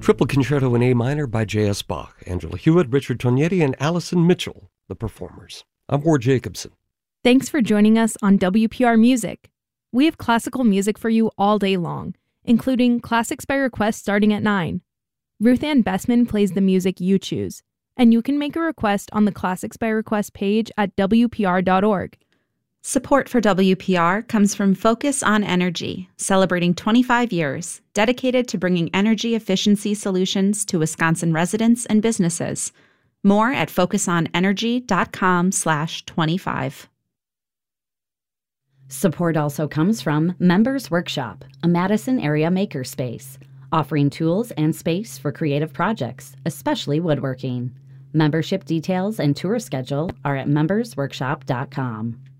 Triple Concerto in A minor by J.S. Bach, Angela Hewitt, Richard Tognetti, and Allison Mitchell, the performers. I'm Ward Jacobson. Thanks for joining us on WPR Music. We have classical music for you all day long, including Classics by Request starting at 9. Ruth Ann Bessman plays the music you choose, and you can make a request on the Classics by Request page at WPR.org. Support for WPR comes from Focus on Energy, celebrating 25 years, dedicated to bringing energy efficiency solutions to Wisconsin residents and businesses. More at focusonenergy.com/25. Support also comes from Members Workshop, a Madison area makerspace, offering tools and space for creative projects, especially woodworking. Membership details and tour schedule are at membersworkshop.com.